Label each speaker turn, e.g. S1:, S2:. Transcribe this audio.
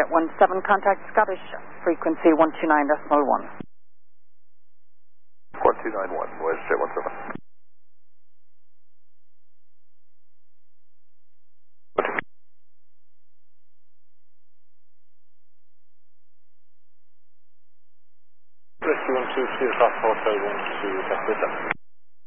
S1: Jet 17, contact Scottish, frequency 129.1.
S2: 1291, WestJet 17.
S3: Rescue 122, Hotel 12,